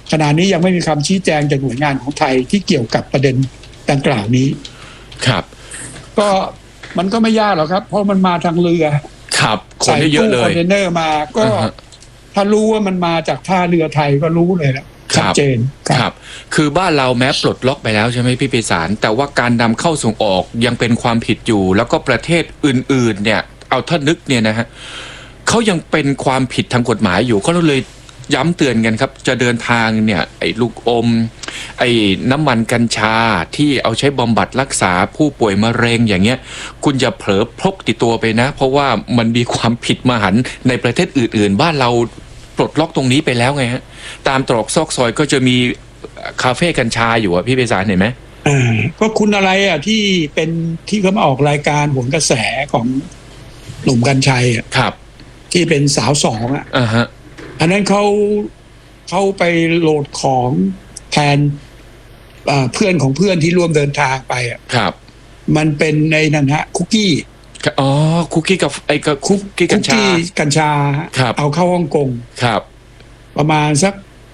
ขณะนี้ยังไม่มีคำชี้แจงจากหน่วยงานของไทยที่เกี่ยวกับประเด็นดังกล่าวนี้ครับก็มันก็ไม่ยากหรอกครับเพราะมันมาทางเรือครับคนได้เยอะเลยคอนเทนเนอร์มาก็ถ้ารู้ว่ามันมาจากท่าเรือไทยก็รู้เลยนะชัดเจนครับคือบ้านเราแม้ปลดล็อกไปแล้วใช่ไหมพี่ไพศาลแต่ว่าการนำเข้าส่งออกยังเป็นความผิดอยู่แล้วก็ประเทศอื่นๆเนี่ยเอาถ้านึกเนี่ยนะฮะเขายังเป็นความผิดทางกฎหมายอยู่ก็เลยย้ำเตือนกันครับจะเดินทางเนี่ยไอ้ลูกอมไอ้น้ำมันกัญชาที่เอาใช้บำบัดรักษาผู้ป่วยมะเร็งอย่างเงี้ยคุณอย่าเผลอพกติดตัวไปนะเพราะว่ามันมีความผิดมหันต์ในประเทศอื่นๆบ้านเราปลดล็อกตรงนี้ไปแล้วไงฮะตามตรอกซอกซอยก็จะมีคาเฟ่กัญชาอยู่อ่ะพี่ไพศาลเห็นไหมก็คุณอะไรอ่ะที่เป็นที่เขามาออกรายการโหนกระแสของหนุ่มกัญชัยอ่ะครับที่เป็นสาวสองอ่ะอันนั้นเขาไปโหลดของแทนเพื่อนของเพื่อนที่ร่วมเดินทางไปอ่ะครับมันเป็นในนั่นฮะคุกกี้อ๋อคุกกี้กับไอ้กับคุกกี้กัญชาเอาเข้าฮ่องกงครับประมาณสัก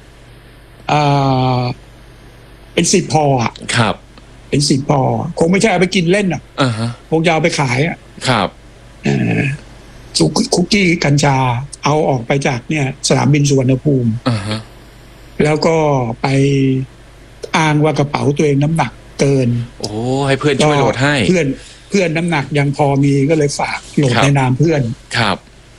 เป็น10 พออ่ะครับเป็น10 พอคงไม่ใช่เอาไปกินเล่นอ่ะคงจะเอาไปขายอ่ะครับคุกกี้กัญชาเอาออกไปจากเนี่ยสนามบินสุวรรณภูมิแล้วก็ไปอ้างว่ากระเป๋าตัวเองน้ำหนักเกินโอ้ให้เพื่อนช่วยโหลดให้เพื่อนน้ำหนักยังพอมีก็เลยฝากโหลดในนามเพื่อนครับ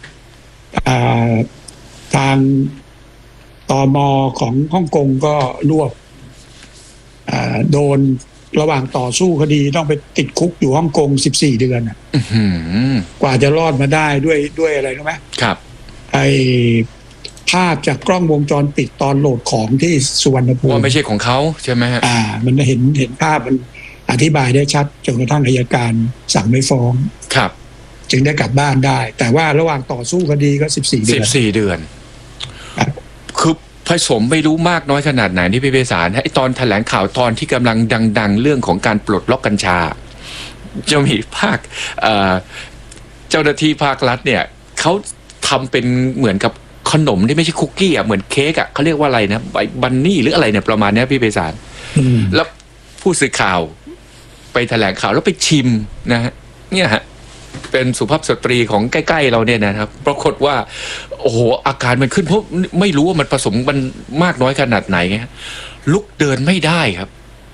ทางตม.ของฮ่องกงก็รวบโดนระหว่างต่อสู้คดีต้องไปติดคุกอยู่ฮ่องกง14 เดือนกว่าจะรอดมาได้ด้วยอะไรรู้ไหมครับไอภาพจากกล้องวงจรปิดตอนโหลดของที่สุวรรณภูมิว่าไม่ใช่ของเขาใช่ไหมฮะมันเห็นภาพมันอธิบายได้ชัดจนกระทั่งอัยการสั่งไม่ฟ้องครับจึงได้กลับบ้านได้แต่ว่าระหว่างต่อสู้คดีก็14 เดือน 14 เดือนคือผสมไม่รู้มากน้อยขนาดไหนที่พี่ไพศาลไอ้ตอนแถลงข่าวตอนที่กำลังดังๆเรื่องของการปลดล็อกกัญชาจะมีภาคเจ้าหน้าที่ภาครัฐเนี่ยเขาทำเป็นเหมือนกับขนมที่ไม่ใช่คุกกี้อ่ะเหมือนเค้กอ่ะเขาเรียกว่าอะไรนะบันนี่หรืออะไรเนี่ยประมาณนี้พี่ไพศาลแล้วผู้สื่อข่าวไปแถลงข่าวแล้วไปชิมนะฮะเนี่ยฮะเป็นสุภาพสตรีของใกล้ๆเราเนี่ยนะครับปรากฏว่าโอ้โหอาการมันขึ้นเพราะไม่รู้ว่ามันผสมมันมากน้อยขนาดไหนไงลุกเดินไม่ได้ครับ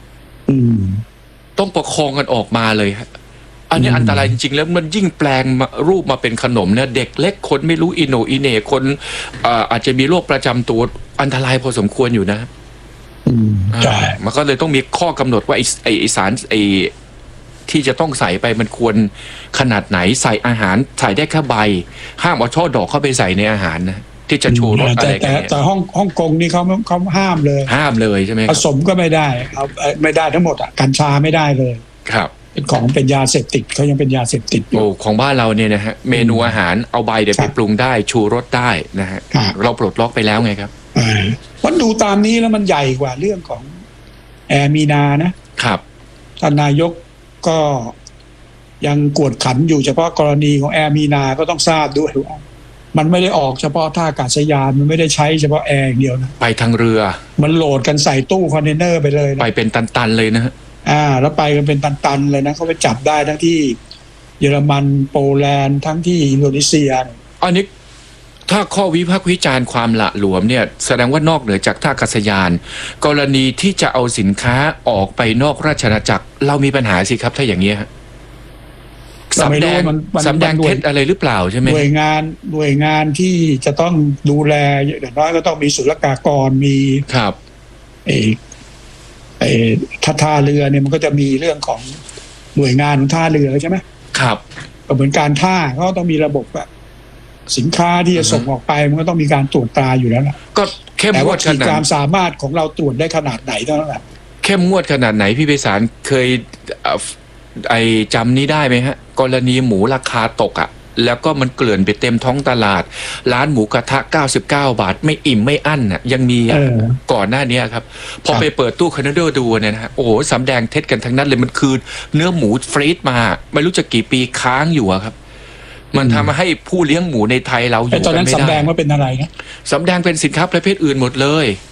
ต้องประคองกันออกมาเลยฮะอันนี้อันตรายจริงๆแล้วมันยิ่งแปลงรูปมาเป็นขนมเนี่ยเด็กเล็กคนไม่รู้อิโนอิเน่คนอาจจะมีโรคประจำตัวอันตรายพอสมควรอยู่นะมันก็เลยต้องมีข้อกำหนดว่าไอสารที่จะต้องใส่ไปมันควรขนาดไหนใส่อาหารใส่ได้แค่ใบห้ามเอาช่อดอกเข้าไปใส่ในอาหารนะที่จะชูรสอะไรกันเนี่ยแต่ฮ่องกงนี่เขาห้ามเลยใช่ไหมผสมก็ไม่ได้เอาไม่ได้ทั้งหมดอ่ะกัญชาไม่ได้เลยครับเป็นของเป็นยาเสพติดเขายังเป็นยาเสพติดอยู่ของบ้านเราเนี่ยนะฮะเมนูอาหารเอาใบเดี๋ยวไปปรุงได้ชูรสได้นะฮะเราปลดล็อกไปแล้วไงครับมันดูตามนี้แล้วมันใหญ่กว่าเรื่องของแอร์มีนานะครับท่านนายกก็ยังกวดขันอยู่เฉพาะกรณีของแอร์มีนาก็ต้องทราบด้วยว่ามันไม่ได้ออกเฉพาะท่าอากาศยานมันไม่ได้ใช้เฉพาะแอร์อย่างเดียวนะไปทางเรือมันโหลดกันใส่ตู้คอนเทนเนอร์ไปเลยไปเป็นตันๆเลยนะฮะแล้วไปกันเป็นตันๆเลยนะเขาไปจับได้ทั้งที่เยอรมันโปแลนด์ทั้งที่อินโดนีเซียอันนี้ถ้าข้อวิพากษ์วิจารณ์ความหละหลวมเนี่ยแสดงว่านอกเหนือจากท่าอากาศยานกรณีที่จะเอาสินค้าออกไปนอกราชอาณาจักรเรามีปัญหาสิครับถ้าอย่างนี้ฮะสำแดงเท็จอะไรหรือเปล่าใช่ไหมหน่วยงานที่จะต้องดูแลอย่างน้อยก็ต้องมีศุลกากรมีครับท่าเรือเนี่ยมันก็จะมีเรื่องของหน่วยงานท่าเรือใช่ไหมครับก็เหมือนการท่าเขาต้องมีระบบแบบสินค้าที่จะส่งออกไปมันก็ต้องมีการตรวจตราอยู่แล้วล่ะก็เข้มงวดขนาดความสามารถของเราตรวจได้ขนาดไหนเท่านั้นแหละเข้มงวดขนาดไหนพี่ไพศาลเคยจำนี้ได้ไหมฮะกรณีหมูราคาตกอ่ะแล้วก็มันเกลื่อนไปเต็มท้องตลาดร้านหมูกระทะ99 บาทไม่อิ่มไม่อั้นน่ะยังมีก่อนหน้านี้ครับพอไปเปิดตู้คอนเทนเนอร์ดูเนี่ยนะฮะโอ้โหสำแดงเท็จกันทั้งนั้นเลยมันคือเนื้อหมูฟรีซมาไม่รู้จะกี่ปีค้างอยู่ครับมันทำให้ผู้เลี้ยงหมูในไทยเราอยู่กันไม่ได้ตอนนั้นสำแดงว่าเป็นอะไรนะสำแดงเป็นสินค้าประเภทอื่นหมดเลย